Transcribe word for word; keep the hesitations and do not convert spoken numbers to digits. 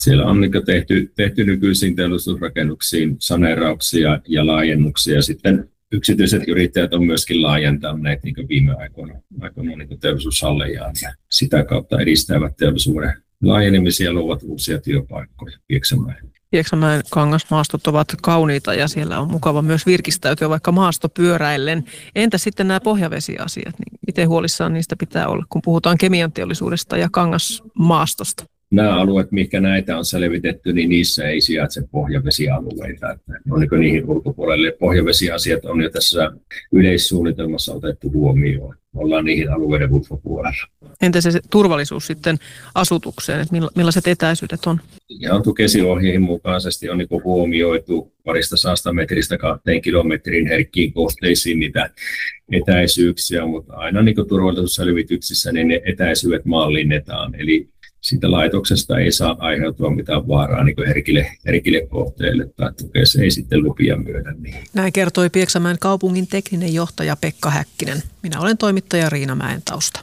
Siellä on niin tehty, tehty nykyisiin teollisuusrakennuksiin saneerauksia ja laajennuksia. Sitten yksityiset yrittäjät on myöskin laajentaneet niin viime aikoina, aikoina niin teollisuushallejaan ja sitä kautta edistävät teollisuuden laajenemisia ja luovat uusia työpaikkoja Pieksämäelle. Pieksämäen kangasmaastot ovat kauniita ja siellä on mukava myös virkistäytyä vaikka maastopyöräillen. Entä sitten nämä pohjavesiasiat? Niin miten huolissaan niistä pitää olla, kun puhutaan kemianteollisuudesta ja kangasmaastosta? Nämä alueet, mikä näitä on selvitetty, niin niissä ei sijaitse pohjavesialueita. Ne on niin niihin ulkopuolelle. Pohjavesiasiat on jo tässä yleissuunnitelmassa otettu huomioon. Ollaan niihin alueiden ulkopuolella. Entä se turvallisuus sitten asutukseen, että millaiset etäisyydet on? Ihan Tukesin-ohjeihin mukaisesti on niin huomioitu parista saasta metristä kahteen kilometrin herkkiin kohteisiin niitä etäisyyksiä, mutta aina niin turvallisuusselvityksissä niin ne etäisyydet mallinnetaan. Eli siitä laitoksesta ei saa aiheutua mitään vaaraa niin herkille, herkille kohteille tai Tukes ei sitten lupia myödä niihin. Näin kertoi Pieksämäen kaupungin tekninen johtaja Pekka Häkkinen. Minä olen toimittaja Riina Mäentausta.